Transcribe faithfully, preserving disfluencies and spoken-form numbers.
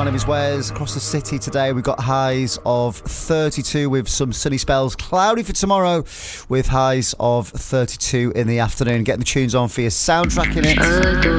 My name is Wes. Across the city today, we've got highs of thirty-two with some sunny spells. Cloudy for tomorrow with highs of thirty-two in the afternoon. Getting the tunes on for your soundtrack in it.